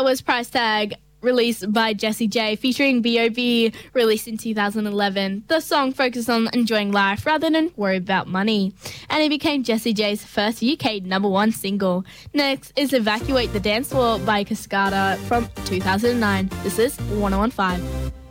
That was Price Tag, released by Jessie J, featuring B.O.B, released in 2011. The song focused on enjoying life rather than worry about money, and it became Jessie J's first UK #1 single. Next is Evacuate the Dance Floor by Cascada from 2009. This is 1015.